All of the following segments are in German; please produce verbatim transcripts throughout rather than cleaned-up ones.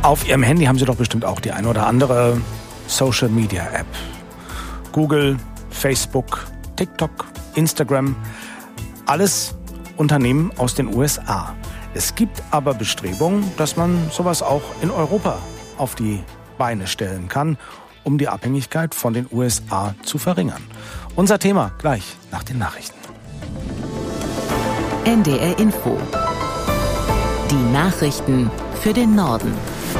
Auf Ihrem Handy haben Sie doch bestimmt auch die ein oder andere Social-Media-App. Google, Facebook, TikTok, Instagram, alles Unternehmen aus den U S A. Es gibt aber Bestrebungen, dass man sowas auch in Europa auf die Beine stellen kann, um die Abhängigkeit von den U S A zu verringern. Unser Thema gleich nach den Nachrichten. N D R Info. Die Nachrichten für den Norden.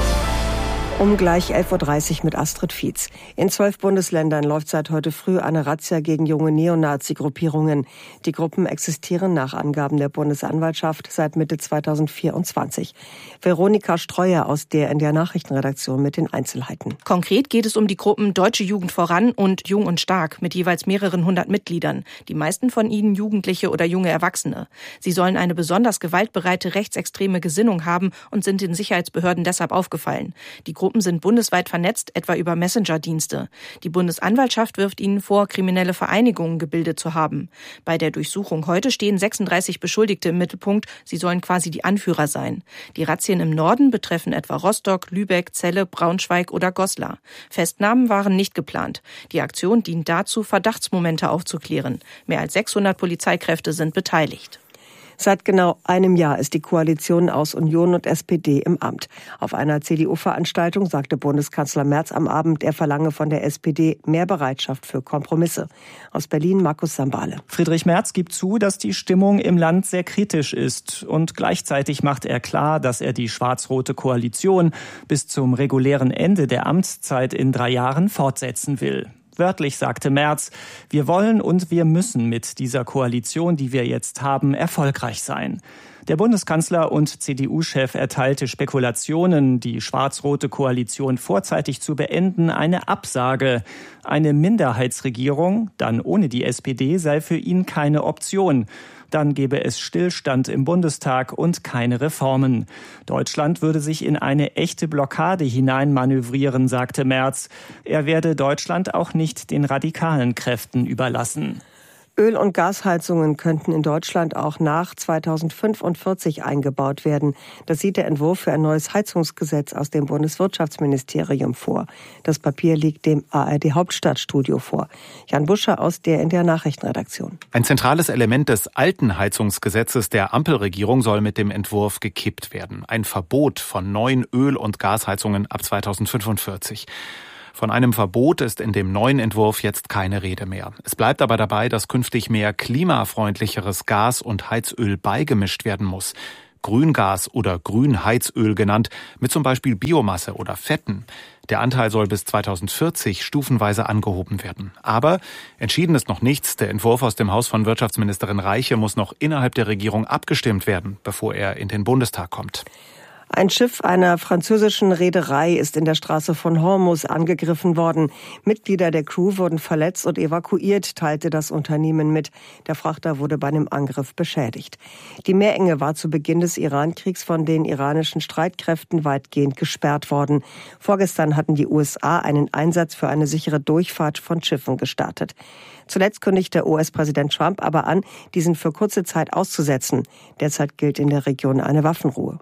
Um gleich elf Uhr dreißig mit Astrid Fietz. In zwölf Bundesländern läuft seit heute früh eine Razzia gegen junge Neonazi-Gruppierungen. Die Gruppen existieren nach Angaben der Bundesanwaltschaft seit Mitte zweitausendvierundzwanzig. Veronika Streuer aus der N D R Nachrichtenredaktion mit den Einzelheiten. Konkret geht es um die Gruppen Deutsche Jugend voran und Jung und Stark mit jeweils mehreren hundert Mitgliedern. Die meisten von ihnen Jugendliche oder junge Erwachsene. Sie sollen eine besonders gewaltbereite rechtsextreme Gesinnung haben und sind den Sicherheitsbehörden deshalb aufgefallen. Die Gruppen sind bundesweit vernetzt, etwa über Messenger-Dienste. Die Bundesanwaltschaft wirft ihnen vor, kriminelle Vereinigungen gebildet zu haben. Bei der Durchsuchung heute stehen sechsunddreißig Beschuldigte im Mittelpunkt. Sie sollen quasi die Anführer sein. Die Razzien im Norden betreffen etwa Rostock, Lübeck, Celle, Braunschweig oder Goslar. Festnahmen waren nicht geplant. Die Aktion dient dazu, Verdachtsmomente aufzuklären. Mehr als sechshundert Polizeikräfte sind beteiligt. Seit genau einem Jahr ist die Koalition aus Union und S P D im Amt. Auf einer C D U-Veranstaltung sagte Bundeskanzler Merz am Abend, er verlange von der S P D mehr Bereitschaft für Kompromisse. Aus Berlin Markus Sambale. Friedrich Merz gibt zu, dass die Stimmung im Land sehr kritisch ist. Und gleichzeitig macht er klar, dass er die schwarz-rote Koalition bis zum regulären Ende der Amtszeit in drei Jahren fortsetzen will. Wörtlich sagte Merz, wir wollen und wir müssen mit dieser Koalition, die wir jetzt haben, erfolgreich sein. Der Bundeskanzler und C D U-Chef erteilte Spekulationen, die schwarz-rote Koalition vorzeitig zu beenden, eine Absage. Eine Minderheitsregierung, dann ohne die S P D, sei für ihn keine Option. Dann gäbe es Stillstand im Bundestag und keine Reformen. Deutschland würde sich in eine echte Blockade hineinmanövrieren, sagte Merz. Er werde Deutschland auch nicht den radikalen Kräften überlassen. Öl- und Gasheizungen könnten in Deutschland auch nach zweitausendfünfundvierzig eingebaut werden. Das sieht der Entwurf für ein neues Heizungsgesetz aus dem Bundeswirtschaftsministerium vor. Das Papier liegt dem A R D-Hauptstadtstudio vor. Jan Buscher aus der N D R Nachrichtenredaktion. Ein zentrales Element des alten Heizungsgesetzes der Ampelregierung soll mit dem Entwurf gekippt werden. Ein Verbot von neuen Öl- und Gasheizungen ab zweitausendfünfundvierzig. Von einem Verbot ist in dem neuen Entwurf jetzt keine Rede mehr. Es bleibt aber dabei, dass künftig mehr klimafreundlicheres Gas und Heizöl beigemischt werden muss. Grüngas oder Grünheizöl genannt, mit zum Beispiel Biomasse oder Fetten. Der Anteil soll bis zweitausendvierzig stufenweise angehoben werden. Aber entschieden ist noch nichts. Der Entwurf aus dem Haus von Wirtschaftsministerin Reiche muss noch innerhalb der Regierung abgestimmt werden, bevor er in den Bundestag kommt. Ein Schiff einer französischen Reederei ist in der Straße von Hormuz angegriffen worden. Mitglieder der Crew wurden verletzt und evakuiert, teilte das Unternehmen mit. Der Frachter wurde bei einem Angriff beschädigt. Die Meerenge war zu Beginn des Irankriegs von den iranischen Streitkräften weitgehend gesperrt worden. Vorgestern hatten die U S A einen Einsatz für eine sichere Durchfahrt von Schiffen gestartet. Zuletzt kündigte U S-Präsident Trump aber an, diesen für kurze Zeit auszusetzen. Derzeit gilt in der Region eine Waffenruhe.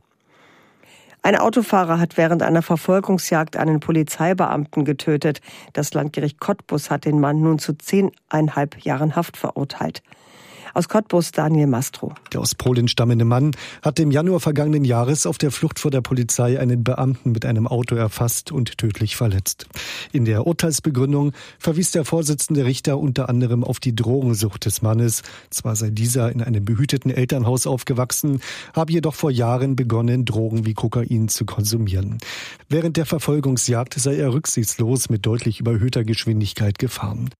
Ein Autofahrer hat während einer Verfolgungsjagd einen Polizeibeamten getötet. Das Landgericht Cottbus hat den Mann nun zu zehneinhalb Jahren Haft verurteilt. Aus Cottbus Daniel Mastro. Der aus Polen stammende Mann hatte im Januar vergangenen Jahres auf der Flucht vor der Polizei einen Beamten mit einem Auto erfasst und tödlich verletzt. In der Urteilsbegründung verwies der Vorsitzende Richter unter anderem auf die Drogensucht des Mannes. Zwar sei dieser in einem behüteten Elternhaus aufgewachsen, habe jedoch vor Jahren begonnen, Drogen wie Kokain zu konsumieren. Während der Verfolgungsjagd sei er rücksichtslos mit deutlich überhöhter Geschwindigkeit gefahren.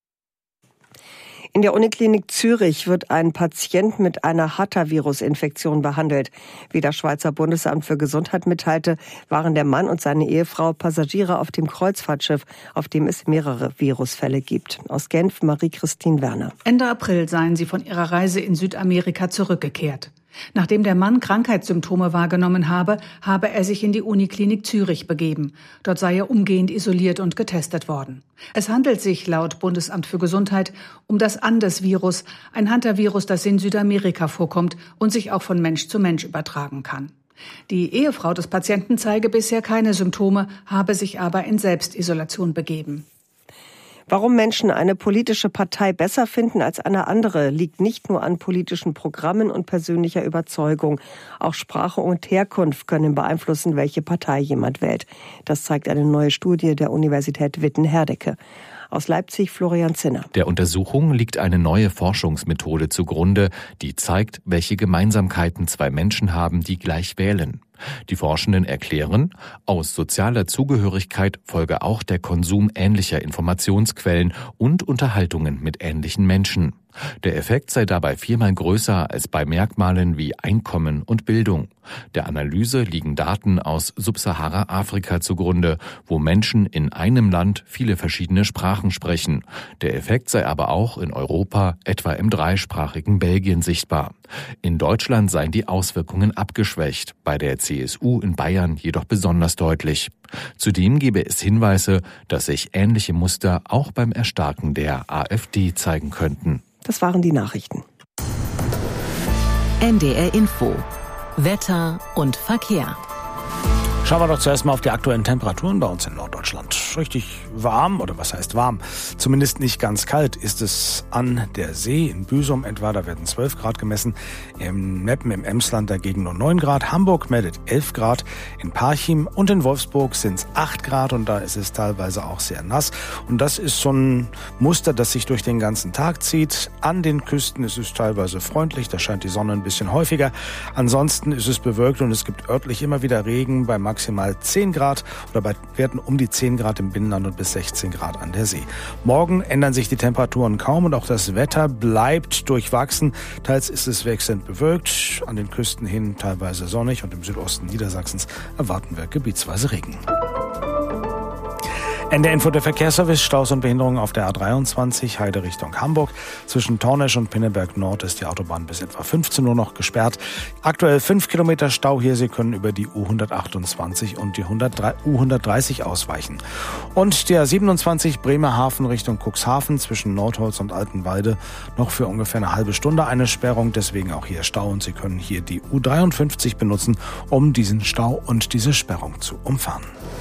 In der Uniklinik Zürich wird ein Patient mit einer Hantavirus-Infektion behandelt. Wie das Schweizer Bundesamt für Gesundheit mitteilte, waren der Mann und seine Ehefrau Passagiere auf dem Kreuzfahrtschiff, auf dem es mehrere Virusfälle gibt. Aus Genf Marie-Christine Werner. Ende April seien sie von ihrer Reise in Südamerika zurückgekehrt. Nachdem der Mann Krankheitssymptome wahrgenommen habe, habe er sich in die Uniklinik Zürich begeben. Dort sei er umgehend isoliert und getestet worden. Es handelt sich laut Bundesamt für Gesundheit um das Andes-Virus, ein Hantavirus, das in Südamerika vorkommt und sich auch von Mensch zu Mensch übertragen kann. Die Ehefrau des Patienten zeige bisher keine Symptome, habe sich aber in Selbstisolation begeben. Warum Menschen eine politische Partei besser finden als eine andere, liegt nicht nur an politischen Programmen und persönlicher Überzeugung. Auch Sprache und Herkunft können beeinflussen, welche Partei jemand wählt. Das zeigt eine neue Studie der Universität Witten-Herdecke. Aus Leipzig Florian Zinner. Der Untersuchung liegt eine neue Forschungsmethode zugrunde, die zeigt, welche Gemeinsamkeiten zwei Menschen haben, die gleich wählen. Die Forschenden erklären, aus sozialer Zugehörigkeit folge auch der Konsum ähnlicher Informationsquellen und Unterhaltungen mit ähnlichen Menschen. Der Effekt sei dabei viermal größer als bei Merkmalen wie Einkommen und Bildung. Der Analyse liegen Daten aus Subsahara-Afrika zugrunde, wo Menschen in einem Land viele verschiedene Sprachen sprechen. Der Effekt sei aber auch in Europa, etwa im dreisprachigen Belgien, sichtbar. In Deutschland seien die Auswirkungen abgeschwächt, bei der C S U in Bayern jedoch besonders deutlich. Zudem gebe es Hinweise, dass sich ähnliche Muster auch beim Erstarken der AfD zeigen könnten. Das waren die Nachrichten. N D R Info. Wetter und Verkehr. Schauen wir doch zuerst mal auf die aktuellen Temperaturen bei uns in Norddeutschland. Richtig warm, oder was heißt warm? Zumindest nicht ganz kalt ist es an der See, in Büsum etwa, da werden zwölf Grad gemessen. Im Meppen im Emsland dagegen nur neun Grad. Hamburg meldet elf Grad. In Parchim und in Wolfsburg sind es acht Grad und da ist es teilweise auch sehr nass. Und das ist so ein Muster, das sich durch den ganzen Tag zieht. An den Küsten ist es teilweise freundlich, da scheint die Sonne ein bisschen häufiger. Ansonsten ist es bewölkt und es gibt örtlich immer wieder Regen bei maximal zehn Grad oder bei Werten um die zehn Grad im Binnenland und bis sechzehn Grad an der See. Morgen ändern sich die Temperaturen kaum und auch das Wetter bleibt durchwachsen. Teils ist es wechselnd bewölkt, an den Küsten hin teilweise sonnig und im Südosten Niedersachsens erwarten wir gebietsweise Regen. N D R Info, der Verkehrsservice, Staus und Behinderungen auf der A dreiundzwanzig, Heide Richtung Hamburg. Zwischen Tornesch und Pinneberg Nord ist die Autobahn bis etwa fünfzehn Uhr noch gesperrt. Aktuell fünf Kilometer Stau hier. Sie können über die U hundertachtundzwanzig und die U hundertdreißig ausweichen. Und die A siebenundzwanzig Bremerhaven Richtung Cuxhaven zwischen Nordholz und Altenwalde noch für ungefähr eine halbe Stunde eine Sperrung. Deswegen auch hier Stau und Sie können hier die U dreiundfünfzig benutzen, um diesen Stau und diese Sperrung zu umfahren.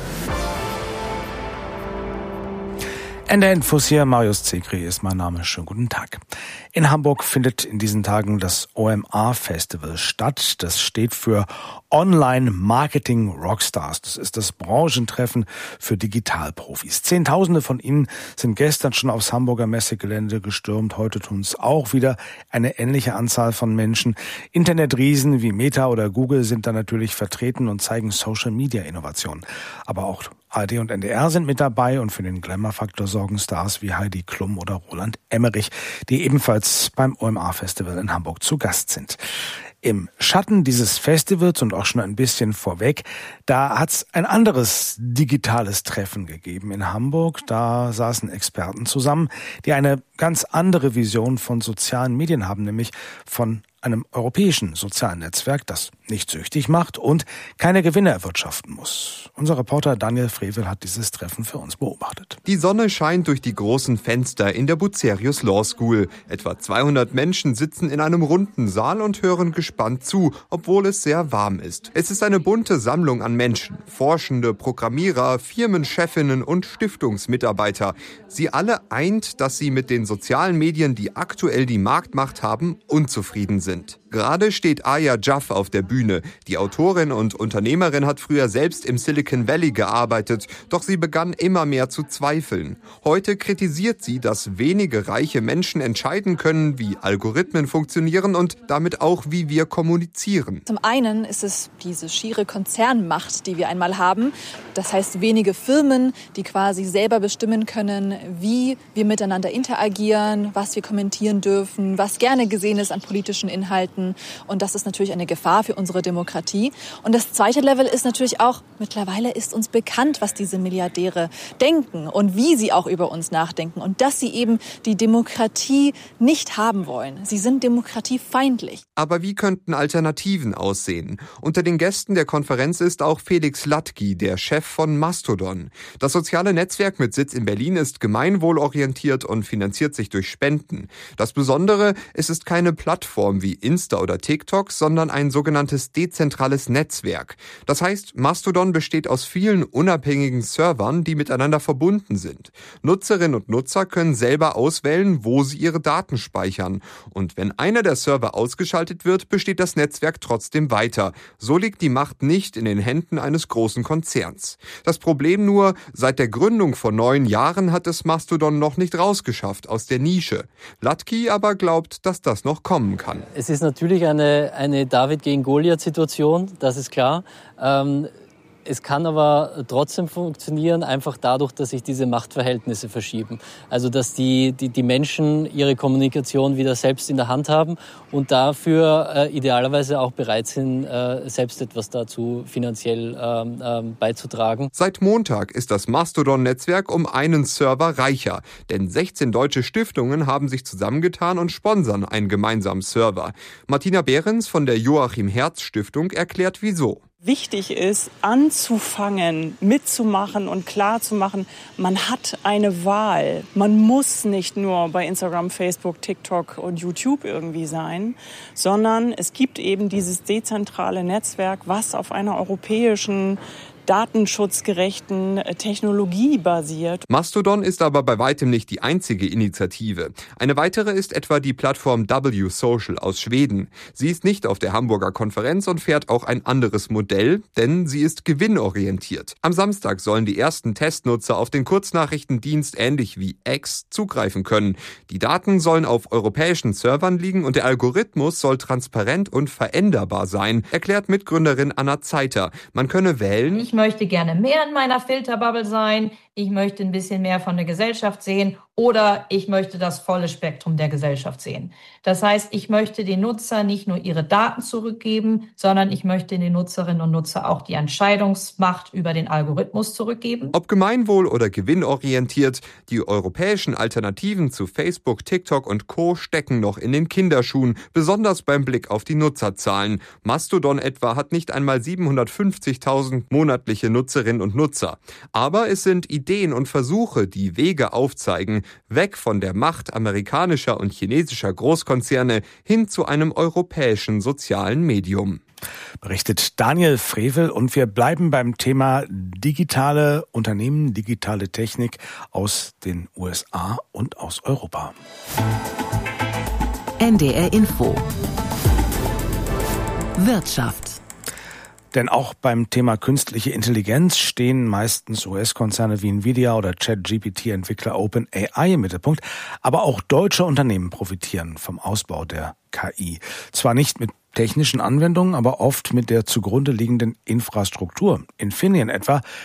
N D R Infos hier, Marius Zekri ist mein Name. Schönen guten Tag. In Hamburg findet in diesen Tagen das O M A-Festival statt. Das steht für Online Marketing Rockstars. Das ist das Branchentreffen für Digitalprofis. Zehntausende von ihnen sind gestern schon aufs Hamburger Messegelände gestürmt. Heute tun es auch wieder eine ähnliche Anzahl von Menschen. Internetriesen wie Meta oder Google sind da natürlich vertreten und zeigen Social-Media-Innovationen. Aber auch A R D und N D R sind mit dabei und für den Glamour-Faktor sorgen Stars wie Heidi Klum oder Roland Emmerich, die ebenfalls beim O M A-Festival in Hamburg zu Gast sind. Im Schatten dieses Festivals und auch schon ein bisschen vorweg, da hat's ein anderes digitales Treffen gegeben in Hamburg. Da saßen Experten zusammen, die eine ganz andere Vision von sozialen Medien haben, nämlich von einem europäischen sozialen Netzwerk, das nicht süchtig macht und keine Gewinne erwirtschaften muss. Unser Reporter Daniel Frevel hat dieses Treffen für uns beobachtet. Die Sonne scheint durch die großen Fenster in der Bucerius Law School. Etwa zweihundert Menschen sitzen in einem runden Saal und hören gespannt zu, obwohl es sehr warm ist. Es ist eine bunte Sammlung an Menschen, Forschende, Programmierer, Firmenchefinnen und Stiftungsmitarbeiter. Sie alle eint, dass sie mit den sozialen Medien, die aktuell die Marktmacht haben, unzufrieden sind. Gerade steht Aya Jaff auf der Bühne. Die Autorin und Unternehmerin hat früher selbst im Silicon Valley gearbeitet, doch sie begann immer mehr zu zweifeln. Heute kritisiert sie, dass wenige reiche Menschen entscheiden können, wie Algorithmen funktionieren und damit auch, wie wir kommunizieren. Zum einen ist es diese schiere Konzernmacht, die wir einmal haben. Das heißt, wenige Firmen, die quasi selber bestimmen können, wie wir miteinander interagieren, was wir kommentieren dürfen, was gerne gesehen ist an politischen Inhalten. Und das ist natürlich eine Gefahr für unsere Demokratie. Und das zweite Level ist natürlich auch, mittlerweile ist uns bekannt, was diese Milliardäre denken und wie sie auch über uns nachdenken. Und dass sie eben die Demokratie nicht haben wollen. Sie sind demokratiefeindlich. Aber wie könnten Alternativen aussehen? Unter den Gästen der Konferenz ist auch Felix Latky, der Chef von Mastodon. Das soziale Netzwerk mit Sitz in Berlin ist gemeinwohlorientiert und finanziert sich durch Spenden. Das Besondere, es ist keine Plattform wie wie Insta oder TikTok, sondern ein sogenanntes dezentrales Netzwerk. Das heißt, Mastodon besteht aus vielen unabhängigen Servern, die miteinander verbunden sind. Nutzerinnen und Nutzer können selber auswählen, wo sie ihre Daten speichern. Und wenn einer der Server ausgeschaltet wird, besteht das Netzwerk trotzdem weiter. So liegt die Macht nicht in den Händen eines großen Konzerns. Das Problem nur, seit der Gründung vor neun Jahren hat es Mastodon noch nicht rausgeschafft aus der Nische. Latki aber glaubt, dass das noch kommen kann. Es ist natürlich eine, eine David gegen Goliath-Situation, das ist klar. Ähm Es kann aber trotzdem funktionieren, einfach dadurch, dass sich diese Machtverhältnisse verschieben. Also dass die, die, die Menschen ihre Kommunikation wieder selbst in der Hand haben und dafür äh, idealerweise auch bereit sind, äh, selbst etwas dazu finanziell ähm, ähm, beizutragen. Seit Montag ist das Mastodon-Netzwerk um einen Server reicher. Denn sechzehn deutsche Stiftungen haben sich zusammengetan und sponsern einen gemeinsamen Server. Martina Behrens von der Joachim-Herz-Stiftung erklärt, wieso. Wichtig ist, anzufangen, mitzumachen und klarzumachen, man hat eine Wahl. Man muss nicht nur bei Instagram, Facebook, TikTok und YouTube irgendwie sein, sondern es gibt eben dieses dezentrale Netzwerk, was auf einer europäischen datenschutzgerechten Technologie basiert. Mastodon ist aber bei weitem nicht die einzige Initiative. Eine weitere ist etwa die Plattform W Social aus Schweden. Sie ist nicht auf der Hamburger Konferenz und fährt auch ein anderes Modell, denn sie ist gewinnorientiert. Am Samstag sollen die ersten Testnutzer auf den Kurznachrichtendienst ähnlich wie X zugreifen können. Die Daten sollen auf europäischen Servern liegen und der Algorithmus soll transparent und veränderbar sein, erklärt Mitgründerin Anna Zeiter. Man könne wählen: Ich möchte gerne mehr in meiner Filterbubble sein, ich möchte ein bisschen mehr von der Gesellschaft sehen oder ich möchte das volle Spektrum der Gesellschaft sehen. Das heißt, ich möchte den Nutzer nicht nur ihre Daten zurückgeben, sondern ich möchte den Nutzerinnen und Nutzer auch die Entscheidungsmacht über den Algorithmus zurückgeben. Ob gemeinwohl- oder gewinnorientiert, die europäischen Alternativen zu Facebook, TikTok und Co. stecken noch in den Kinderschuhen, besonders beim Blick auf die Nutzerzahlen. Mastodon etwa hat nicht einmal siebenhundertfünfzigtausend monatliche Nutzerinnen und Nutzer. Aber es sind Ideen und Versuche, die Wege aufzeigen, weg von der Macht amerikanischer und chinesischer Großkonzerne hin zu einem europäischen sozialen Medium. Berichtet Daniel Frevel, und wir bleiben beim Thema digitale Unternehmen, digitale Technik aus den U S A und aus Europa. N D R Info. Wirtschaft. Denn auch beim Thema künstliche Intelligenz stehen meistens U S-Konzerne wie Nvidia oder ChatGPT-Entwickler OpenAI im Mittelpunkt. Aber auch deutsche Unternehmen profitieren vom Ausbau der K I. Zwar nicht mit technischen Anwendungen, aber oft mit der zugrunde liegenden Infrastruktur. Infineon etwa